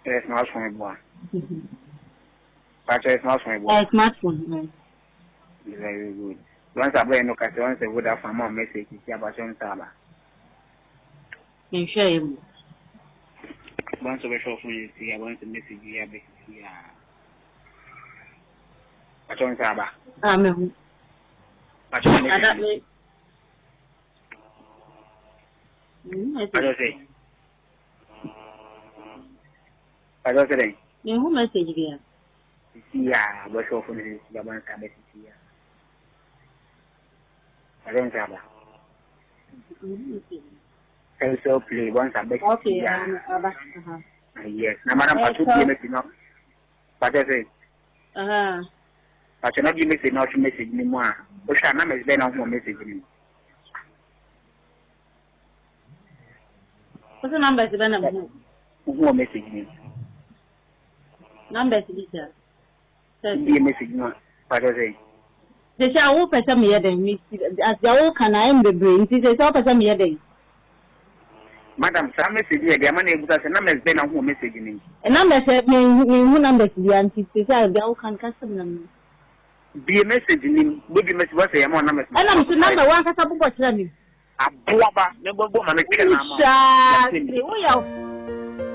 Smartphone boy. But smartphone boy. Smartphone. Very good. Once I bring no cat, once I would have some more messages about John Saba. In shame. Once I show for you, see, I want to message you here. John Saba. Amen. I don't say. I don't say. Who message here? Yeah, but so for this, the one Sabbath here. I don't have a so play once a bit. Okay, yes. Now, Madam, I should be missing up. But I say, but you're not giving me not to message anymore. But I'm not then on messaging. What's the number? Who message me? Number teacher. Be a message, but I say. The show person me as the old can I am the brain. This is all person me. Madam, some message here, the money was a number then on who messaging me. A number said me who number to the auntie says the old can custom them. Be a message in him, would you message what I am on number? And I'm to number one cup of what's running. A blubber, never woman, a